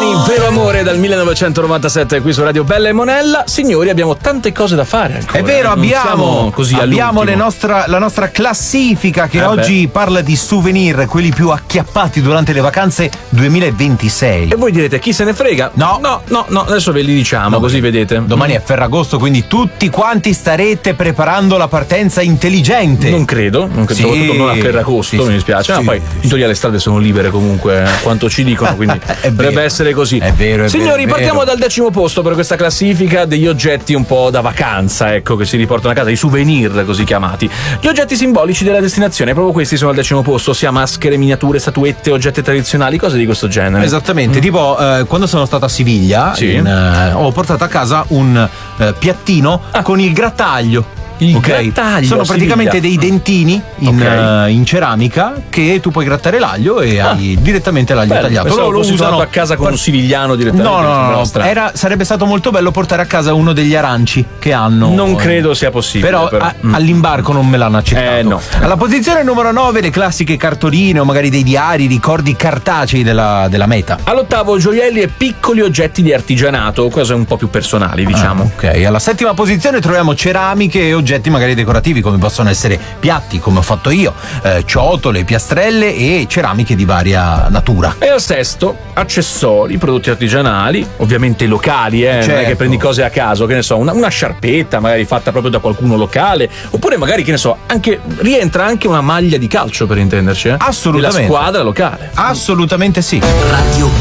Giovani, vero amore dal 1997 qui su Radio Bella e Monella. Signori, abbiamo tante cose da fare ancora. È vero, abbiamo la nostra classifica che oggi parla di souvenir, quelli più acchiappati durante le vacanze 2026. E voi direte, chi se ne frega? No, adesso ve li diciamo, così vedete. Domani è Ferragosto, quindi tutti quanti starete preparando la partenza intelligente. Non credo, soprattutto non a Ferragosto, mi dispiace. Ma poi in teoria le strade sono libere comunque, quanto ci dicono, quindi dovrebbe essere così. È vero. Signori, partiamo dal 10° posto per questa classifica degli oggetti un po' da vacanza, ecco, che si riportano a casa, i souvenir così chiamati. Gli oggetti simbolici della destinazione, proprio questi sono al 10° posto, sia maschere, miniature, statuette, oggetti tradizionali, cose di questo genere. Esattamente, tipo quando sono stato a Siviglia ho portato a casa un piattino con il grattaglio. Grattaglio, sono praticamente dei dentini in ceramica che tu puoi grattare l'aglio e hai direttamente l'aglio tagliato. Lo usano a casa con un sivigliano direttamente. No. Sarebbe stato molto bello portare a casa uno degli aranci che hanno. Non credo sia possibile. Però all'imbarco non me l'hanno accettato. No. Alla posizione numero 9 le classiche cartoline o magari dei diari, ricordi cartacei della meta. All'8° gioielli e piccoli oggetti di artigianato, cose un po' più personali, diciamo. Alla 7ª posizione troviamo ceramiche e oggetti magari decorativi, come possono essere piatti, come ho fatto io, ciotole, piastrelle e ceramiche di varia natura. E al 6° accessori, prodotti artigianali, ovviamente locali, non è che prendi cose a caso, che ne so, una sciarpetta magari fatta proprio da qualcuno locale, oppure magari, che ne so, rientra anche una maglia di calcio, per intenderci, assolutamente, della squadra locale. Assolutamente sì. Radio